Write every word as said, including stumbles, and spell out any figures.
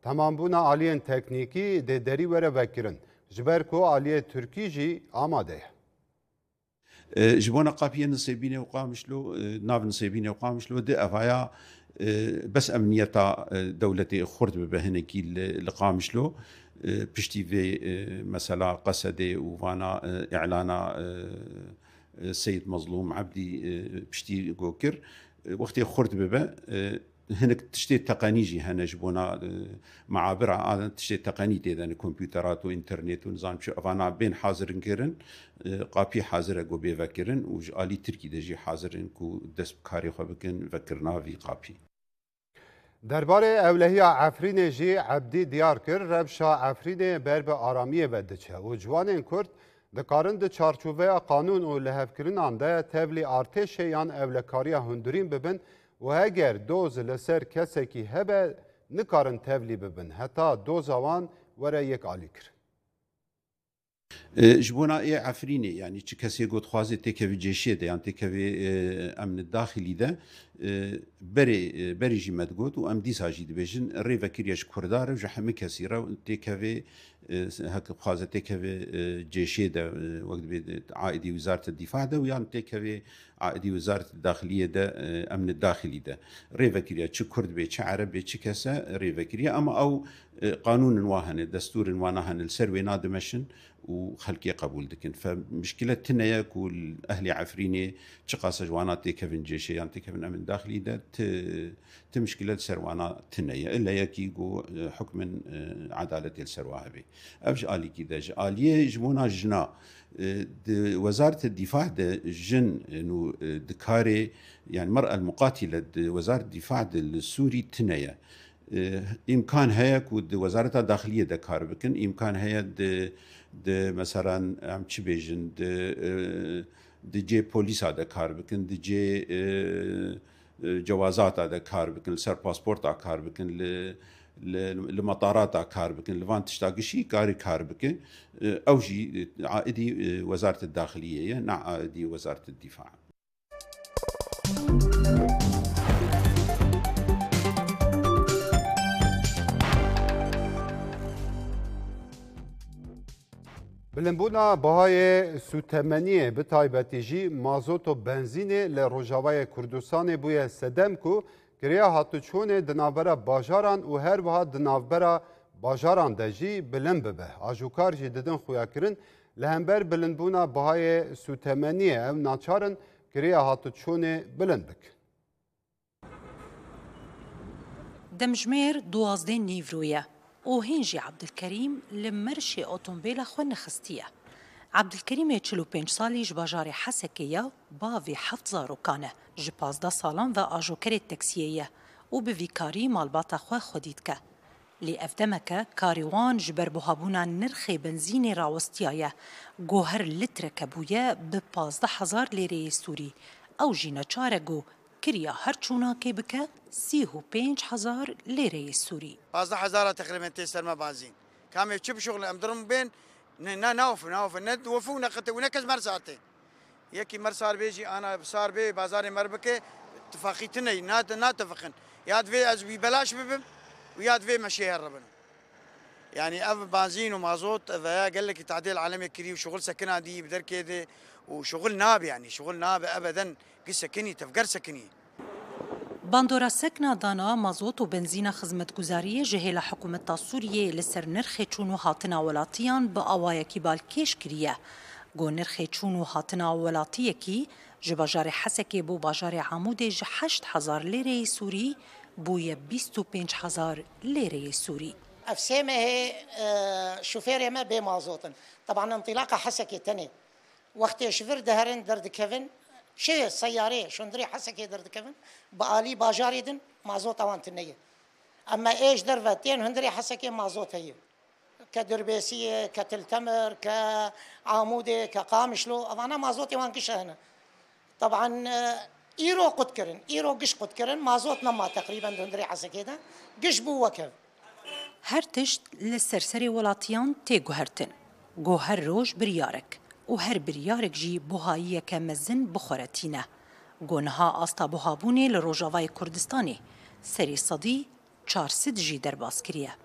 تمام بونا آلیین تکنیکی ده دری وره وکرن جبر کو آلیه ترکی جی آماده جبونا قابية نصيبين وقامشلو ناف نصيبين وقامشلو دي أفايا بس أمنية دولة خرد بهنكي لقامشلو بشتي في مثلا قصدي وفانا إعلانا السيد مظلوم عبدي بشتي جوكر وقت خرد ببا هناك تشتي تقنيجي هنا جبونا معابر عادة تشتي تقني إذا كمبيوترات وإنترنت ونظام شو أفانا بين حاضر كيرن قابي حاضر أجو بيفكرن وجالي تركي دجي حاضرن كو دس بكاري خبكن فكرنا في قابي درباره اولهی عفرین جی عبدی دیار کر ربشا عفرین برب آرامی بدچه و جوان کرد دکارن د چارچوبه قانون و لهفکرین آنده تبلی ارتش یان اولکاری هندورین ببن و اگر دوز لسر کسی که هبه نکارن تبلی ببن حتی دوز آوان وره یک آلی کر جبونا اي عفريني يعني كسي قد خوازي تكفي جيشيه ده يعني تكفي امن الداخلي ده بري بري جي مدقوت وام ديسا جي دبيجن ريفا كرياش كردار وجحمي كثيره تكفي هك خوازي تكفي جيشيه ده وقت عائدي وزاره الدفاع ده ويعني تكفي عائدي وزاره الداخليه ده امن الداخلي ده ريفا كريا تش كرد بي تش عربي تش كسا ريفا كريا اما او قانون واهن دستور وانهن السروي نادمشن وخلقي قبول دكن فمشكلة تنيا كل أهلي عفريني تقاس جوانات كيفن جيشي يعني كيفن أمن داخلي ده تمشكلة سروانا تنيا إلا يكيجو حكم عدالة السرواه بي أبج آلي كده آلية جمونا جنا وزارة الدفاع ده جن إنه دكاري يعني المرأة المقاتلة وزارة الدفاع السوري تنيا إمكان هيك وزارة الداخلية ده كار بكن إمكان هي د د مثلا عم تشي بيجن د د جي بوليس هذا كار بكن د جي جوازات هذا كار بكن سر باسبورت كار بكن لمطارات كار بكن لفان تشتاق شيء كاري كار بكن او جي عائدي وزارة الداخلية نع عائدي وزارة الدفاع بلنبونا بهای سوتمنی به تایبتیجی مازوت و بنزین لروجاوای کردستان بوی سدم کو کریا هاتوچون دنابرا باجاران و هر وها دنابرا باجاران دجی بلند ببه آجوکار جی ددن خویا کرن لهمبر بلنبونا بهای سوتمنی او ناچارن کریا هاتوچون بلند بک دمجمير دوازدين نيفرويا وهنجي عبد الكريم لمرشي اوتومبيلا خون خستيه عبد الكريم چلو پنج سالي جباجاري حسكيه باوي حفظه روكانه جبازده سالان و آجوكري تكسييه و بفيكاري مالباتا خو خوديتكه لي افدمك كاريوان جبر بوهابونا نرخي بنزيني راوستيايه جوهر لتر كبويه بپازده هزار ليري سوري او جينا چارگو كريا هرچونا كي بك سيه بينج هزار ليري سوري بازده هزار تقريبا تيسر ما بازين كامل شب شغل امدرم بين نا ناوف ناوف ند وفو نقطه ونكز مرساتين يكي مرسار بيجي انا بصار بي بازار مربكه اتفاقيتنا نات ناتفقن ياد في ازبي بلاش ببم وياد في مشي هربنا يعني اف بنزين ومازوت قال لك تعديل عالمي كري وشغل سكنه دي بدر كده وشغل ناب يعني شغل ناب ابدا قصه كني تفكر سكني باندورا سكنا دانا مازوت و بنزينة خزمت گزارية جهيلا حكومة سورية لسر نرخي چونو هاتنا ولاتيان بأوايا كيبال كيش كريه گو نرخي چونو هاتنا ولاتيه كي جباجار حسكي بو باجار عمودي جحشت هزار ليري سوري بويا بيستو پنج هزار ليري سوري أفسيمة هي شوفير ما بي مازوتن طبعا انطلاقة حسكي تاني وقت شفر دهرن درد كيفن شيء سيارة شندري حسكي درد كيفن بآلي باجاري دن مازوت اوان تنية اما ايش درفتين هندري حسكي مازوت هي كدربيسية كتلتمر كعامودة كقامشلو انا مازوت اوان كش هنا طبعا ايرو قد كرن ايرو قش قد كرن مازوت نما تقريبا هندري حسكي ده قش بو وكف هرتشت للسرسري ولاتيان تيجو هرتن جو هر روج بريارك و هر بريارك جي بوهاية كمزن بخورتينه گونها آستا بوهابونی لروجاوای کردستانی سری صدی چهارصد جی درباز کریه.